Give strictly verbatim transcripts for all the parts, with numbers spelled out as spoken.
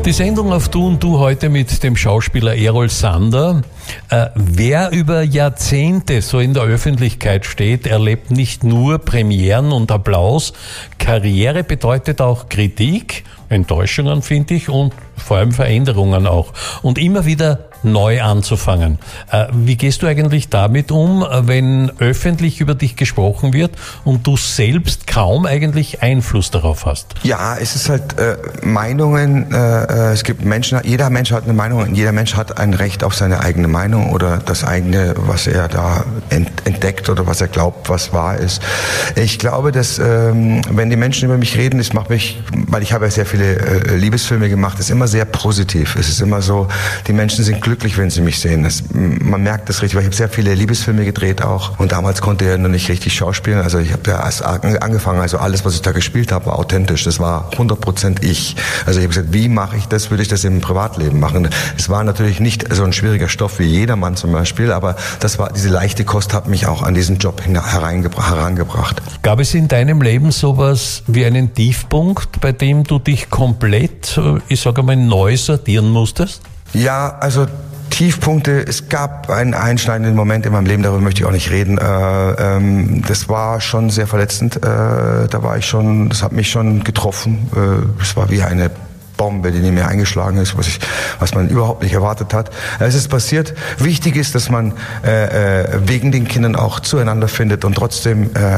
Die Sendung auf Du und Du heute mit dem Schauspieler Errol Sander. Äh, wer über Jahrzehnte so in der Öffentlichkeit steht, erlebt nicht nur Premieren und Applaus. Karriere bedeutet auch Kritik, Enttäuschungen, finde ich, und vor allem Veränderungen auch. Und immer wieder neu anzufangen. Äh, wie gehst du eigentlich damit um, wenn öffentlich über dich gesprochen wird und du selbst kaum eigentlich Einfluss darauf hast? Ja, es ist halt äh, Meinungen, äh, es gibt Menschen, jeder Mensch hat eine Meinung und jeder Mensch hat ein Recht auf seine eigene Meinung oder das eigene, was er da ent, entdeckt oder was er glaubt, was wahr ist. Ich glaube, dass ähm, wenn die Menschen über mich reden, das macht mich, weil ich habe ja sehr viele äh, Liebesfilme gemacht, ist immer sehr positiv. Es ist immer so, die Menschen sind glücklich, wenn sie mich sehen. Das, man merkt das richtig, weil ich habe sehr viele Liebesfilme gedreht auch und damals konnte ich ja noch nicht richtig schauspielen. Also ich habe ja erst angefangen, also alles, was ich da gespielt habe, war authentisch. Das war hundert Prozent ich. Also ich habe gesagt, wie mache ich das? Würde ich das im Privatleben machen? Es war natürlich nicht so ein schwieriger Stoff wie Jedermann zum Beispiel, aber das war, diese leichte Kost hat mich auch an diesen Job herangebracht. Gab es in deinem Leben sowas wie einen Tiefpunkt, bei dem du dich komplett, ich sage mal, neu sortieren musstest? Ja, also Tiefpunkte, es gab einen einschneidenden Moment in meinem Leben, darüber möchte ich auch nicht reden. Äh, ähm, das war schon sehr verletzend. Äh, da war ich schon, das hat mich schon getroffen. Äh, es war wie eine Bombe, die in mir eingeschlagen ist, was, ich, was man überhaupt nicht erwartet hat. Es ist passiert. Wichtig ist, dass man äh, wegen den Kindern auch zueinander findet und trotzdem äh,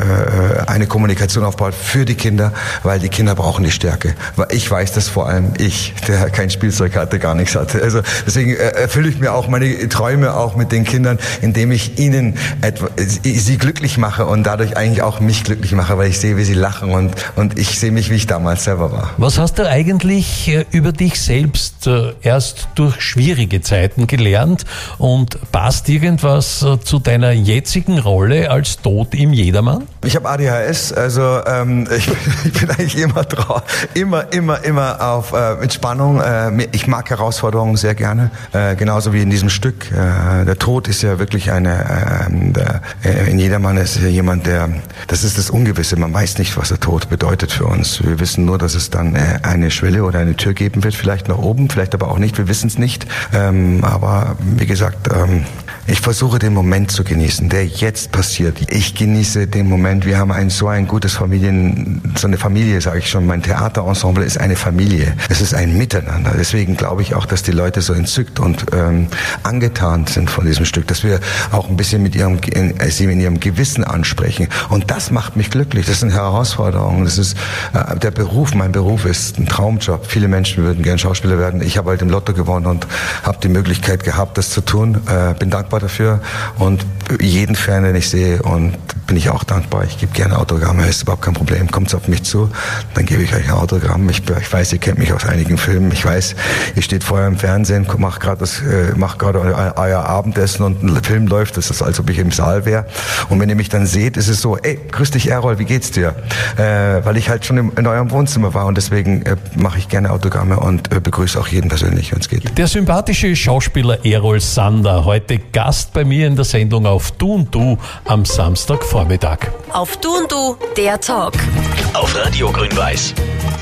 äh, eine Kommunikation aufbaut für die Kinder, weil die Kinder brauchen die Stärke. Ich weiß das vor allem ich, der kein Spielzeug hatte, gar nichts hatte. Also deswegen äh, erfülle ich mir auch meine Träume auch mit den Kindern, indem ich ihnen etwa, sie glücklich mache und dadurch eigentlich auch mich glücklich mache, weil ich sehe, wie sie lachen und, und ich sehe mich, wie ich damals selber war. Was hast du eigentlich über dich selbst erst durch schwierige Zeiten gelernt und passt irgendwas zu deiner jetzigen Rolle als Tod im Jedermann? Ich habe A D H S, also ähm, ich, ich bin eigentlich immer drauf, immer, immer, immer auf äh, mit Spannung. Äh, ich mag Herausforderungen sehr gerne, äh, genauso wie in diesem Stück. Äh, der Tod ist ja wirklich eine, äh, der, äh, in Jedermann ist ja jemand, der, das ist das Ungewisse. Man weiß nicht, was der Tod bedeutet für uns. Wir wissen nur, dass es dann äh, eine Schwelle oder eine Tür geben wird, vielleicht nach oben, vielleicht aber auch nicht, wir wissen es nicht. Ähm, aber wie gesagt, ähm, ich versuche den Moment zu genießen, der jetzt passiert. Ich genieße den Moment, wir haben ein so ein gutes Familien, so eine Familie, sage ich schon, mein Theaterensemble ist eine Familie. Es ist ein Miteinander. Deswegen glaube ich auch, dass die Leute so entzückt und ähm, angetan sind von diesem Stück, dass wir auch ein bisschen mit ihrem, äh, sie in ihrem Gewissen ansprechen. Und das macht mich glücklich. Das sind Herausforderungen. Das ist äh, der Beruf. Mein Beruf ist ein Traumjob. Viele Menschen würden gern Schauspieler werden. Ich habe halt im Lotto gewonnen und habe die Möglichkeit gehabt, das zu tun. Äh, bin dankbar dafür und jeden Fan, den ich sehe, und bin ich auch dankbar. Ich gebe gerne Autogramme, ist überhaupt kein Problem. Kommt auf mich zu, dann gebe ich euch ein Autogramm. Ich, ich weiß, ihr kennt mich aus einigen Filmen. Ich weiß, ihr steht vorher im Fernsehen, macht gerade das, äh, macht gerade euer Abendessen und ein Film läuft. Das ist, als ob ich im Saal wäre. Und wenn ihr mich dann seht, ist es so: Ey, grüß dich, Errol, wie geht's dir? Äh, weil ich halt schon im, in eurem Wohnzimmer war und deswegen äh, mache ich gerne Autogramme und äh, begrüße auch jeden persönlich, wenn es geht. Der sympathische Schauspieler Errol Sander, heute Gast bei mir in der Sendung auf Du und Du am Samstagvormittag. Auf Du und Du, der Talk. Auf Radio Grün-Weiß.